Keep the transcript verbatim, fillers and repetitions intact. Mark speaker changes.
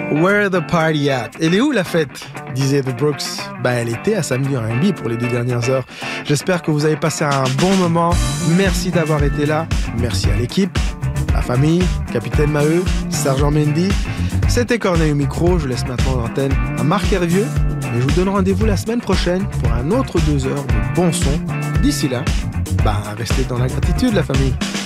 Speaker 1: Where the party at? Elle est où la fête? Disait The Brooks. Bah, elle était à Samedi R and B pour les deux dernières heures. J'espère que vous avez passé un bon moment. Merci d'avoir été là. Merci à l'équipe, la famille, Capitaine Maheu, Sergent Mendy. C'était Corneille au micro. Je laisse maintenant l'antenne à Marc Hervieux. Et je vous donne rendez-vous la semaine prochaine pour un autre deux heures de bon son. D'ici là, bah, restez dans la gratitude, la famille.